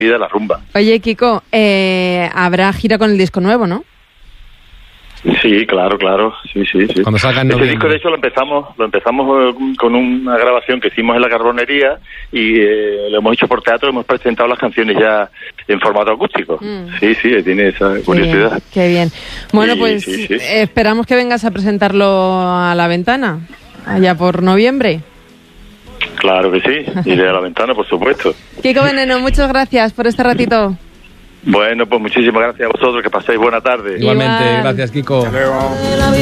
de la rumba. Oye, Kiko, habrá gira con el disco nuevo, ¿no? Sí, claro, sí. Cuando salga en este noviembre. disco, de hecho, lo empezamos con una grabación que hicimos en la Carbonería y lo hemos hecho por teatro, hemos presentado las canciones ya en formato acústico. Sí, tiene esa curiosidad. Qué bien. Bueno, Sí, pues sí. esperamos que vengas a presentarlo a La Ventana, allá por noviembre. Claro que sí, iré a La Ventana, por supuesto. Kiko Veneno, muchas gracias por este ratito. Bueno, pues muchísimas gracias a vosotros, que paséis buena tarde. Igualmente, Igual. gracias, Kiko. Hasta luego.